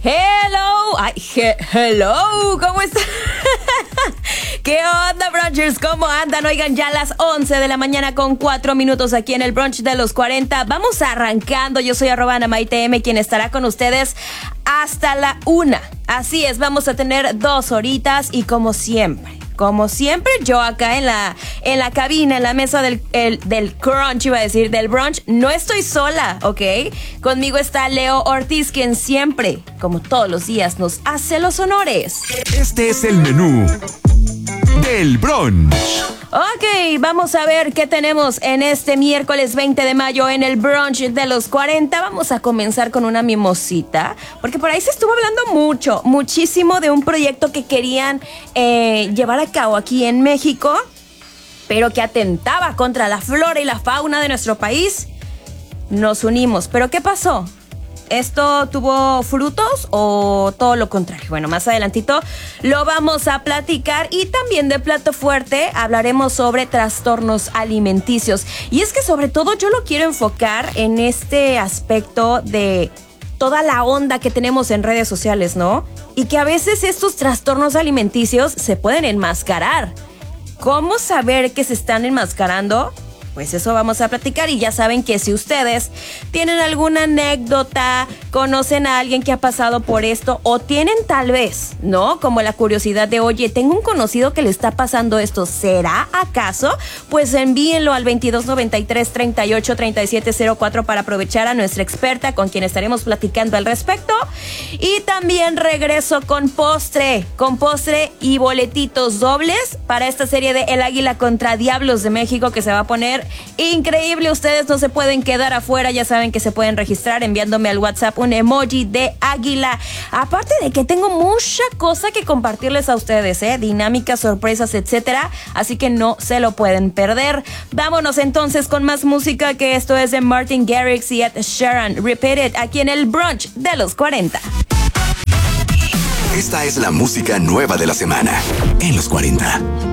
Hello. Ay, hello. ¿Cómo están? ¿Qué onda, brunchers? ¿Cómo andan? Oigan, ya a las 11 de la mañana con 4 minutos aquí en el brunch de los 40. Vamos arrancando. Yo soy @AnamaiteM, quien estará con ustedes hasta la 1. Así es, vamos a tener 2 horitas y como siempre, yo acá en la cabina, en la mesa del crunch, iba a decir, del brunch, no estoy sola, ¿ok? Conmigo está Leo Ortiz, quien siempre, como todos los días, nos hace los honores. Este es el menú del brunch. Ok, vamos a ver qué tenemos en este miércoles 20 de mayo en el brunch de los 40. Vamos a comenzar con una mimosita, porque por ahí se estuvo hablando muchísimo de un proyecto que querían llevar a cabo aquí en México, pero que atentaba contra la flora y la fauna de nuestro país. Nos unimos, ¿pero qué pasó? ¿Esto tuvo frutos o todo lo contrario? Bueno, más adelantito lo vamos a platicar. Y también de plato fuerte hablaremos sobre trastornos alimenticios. Y es que sobre todo yo lo quiero enfocar en este aspecto de toda la onda que tenemos en redes sociales, ¿no? Y que a veces estos trastornos alimenticios se pueden enmascarar. ¿Cómo saber que se están enmascarando? Pues eso vamos a platicar. Y ya saben que si ustedes tienen alguna anécdota, conocen a alguien que ha pasado por esto, o tienen tal vez, ¿no? Como la curiosidad de, oye, tengo un conocido que le está pasando esto, ¿será acaso? Pues envíenlo al 2293 38 37 04 para aprovechar a nuestra experta con quien estaremos platicando al respecto. Y también regreso con postre y boletitos dobles para esta serie de El Águila contra Diablos de México, que se va a poner increíble. Ustedes no se pueden quedar afuera. Ya saben que se pueden registrar enviándome al WhatsApp un emoji de águila. Aparte de que tengo mucha cosa que compartirles a ustedes, dinámicas, sorpresas, etcétera. Así que no se lo pueden perder. Vámonos entonces con más música, que esto es de Martin Garrix y Ed Sheeran. Repeat It, aquí en el brunch de los 40. Esta es la música nueva de la semana en los 40.